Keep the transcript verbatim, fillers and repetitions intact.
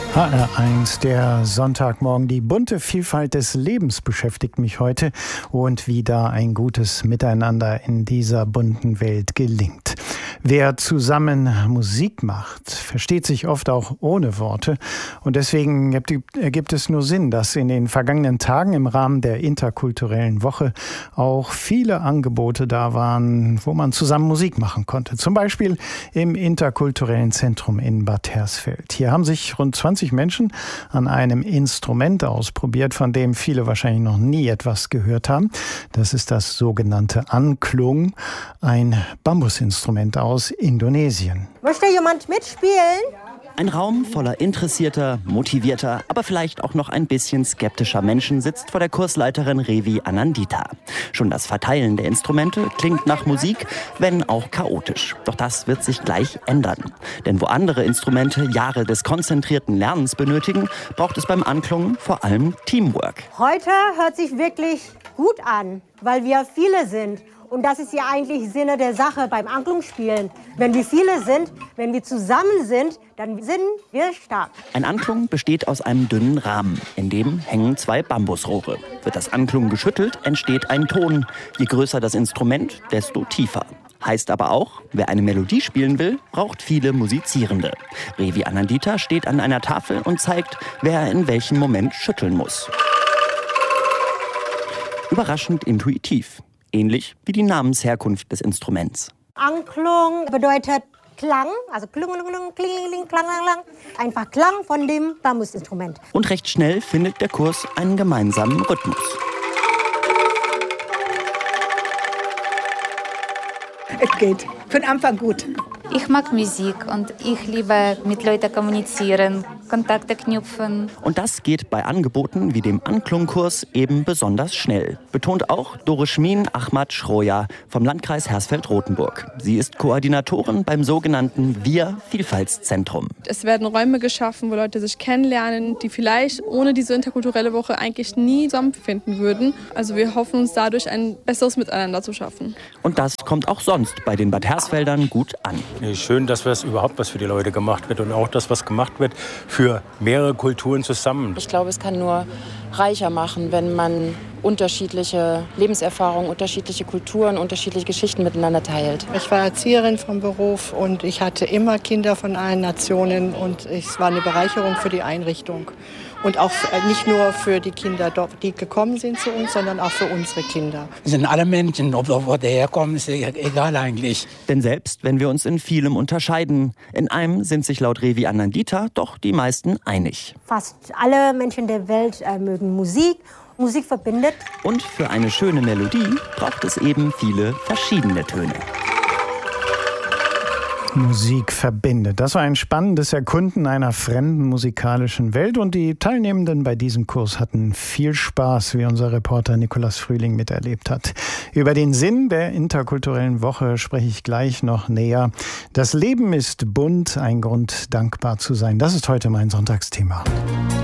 H R eins, der Sonntagmorgen. Die bunte Vielfalt des Lebens beschäftigt mich heute und wie da ein gutes Miteinander in dieser bunten Welt gelingt. Wer zusammen Musik macht, versteht sich oft auch ohne Worte. Und deswegen ergibt es nur Sinn, dass in den vergangenen Tagen im Rahmen der interkulturellen Woche auch viele Angebote da waren, wo man zusammen Musik machen konnte. Zum Beispiel im interkulturellen Zentrum in Bad Hersfeld. Hier haben sich rund zwanzig Menschen an einem Instrument ausprobiert, von dem viele wahrscheinlich noch nie etwas gehört haben. Das ist das sogenannte Angklung, ein Bambusinstrument aus Indonesien. Möchte jemand mitspielen? Ein Raum voller interessierter, motivierter, aber vielleicht auch noch ein bisschen skeptischer Menschen sitzt vor der Kursleiterin Revi Anandita. Schon das Verteilen der Instrumente klingt nach Musik, wenn auch chaotisch. Doch das wird sich gleich ändern. Denn wo andere Instrumente Jahre des konzentrierten Lernens benötigen, braucht es beim Anklungen vor allem Teamwork. Heute hört sich wirklich gut an, weil wir viele sind. Und das ist ja eigentlich Sinne der Sache beim Anklungsspielen. Wenn wir viele sind, wenn wir zusammen sind, dann sind wir stark. Ein Anklung besteht aus einem dünnen Rahmen. In dem hängen zwei Bambusrohre. Wird das Anklung geschüttelt, entsteht ein Ton. Je größer das Instrument, desto tiefer. Heißt aber auch, wer eine Melodie spielen will, braucht viele Musizierende. Revi Anandita steht an einer Tafel und zeigt, wer in welchem Moment schütteln muss. Überraschend intuitiv. Ähnlich wie die Namensherkunft des Instruments. Anklung bedeutet Klang, also Klung, Kling, Kling, Klang, Klang. Einfach Klang von dem Bambusinstrument. Und recht schnell findet der Kurs einen gemeinsamen Rhythmus. Es geht. Von Anfang gut. Ich mag Musik und ich liebe mit Leuten kommunizieren, Kontakte knüpfen. Und das geht bei Angeboten wie dem Anklungkurs eben besonders schnell. Betont auch Dorishmin Ahmad Schroja vom Landkreis Hersfeld-Rotenburg. Sie ist Koordinatorin beim sogenannten Wir-Vielfaltszentrum. Es werden Räume geschaffen, wo Leute sich kennenlernen, die vielleicht ohne diese interkulturelle Woche eigentlich nie zusammenfinden würden. Also wir hoffen uns dadurch ein besseres Miteinander zu schaffen. Und das kommt auch sonst bei den Bad Hersfeldern gut an. Schön, dass was überhaupt was für die Leute gemacht wird und auch das, was gemacht wird für mehrere Kulturen zusammen. Ich glaube, es kann nur reicher machen, wenn man unterschiedliche Lebenserfahrungen, unterschiedliche Kulturen, unterschiedliche Geschichten miteinander teilt. Ich war Erzieherin vom Beruf und ich hatte immer Kinder von allen Nationen und es war eine Bereicherung für die Einrichtung. Und auch nicht nur für die Kinder, die gekommen sind zu uns, sondern auch für unsere Kinder. Es sind alle Menschen, ob wo der herkommt, ist egal eigentlich. Denn selbst wenn wir uns in vielem unterscheiden, in einem sind sich laut Revi Anandita doch die meisten einig. Fast alle Menschen der Welt äh, mögen Musik. Musik verbindet. Und für eine schöne Melodie braucht es eben viele verschiedene Töne. Musik verbindet. Das war ein spannendes Erkunden einer fremden musikalischen Welt und die Teilnehmenden bei diesem Kurs hatten viel Spaß, wie unser Reporter Nikolaus Frühling miterlebt hat. Über den Sinn der interkulturellen Woche spreche ich gleich noch näher. Das Leben ist bunt, ein Grund, dankbar zu sein. Das ist heute mein Sonntagsthema.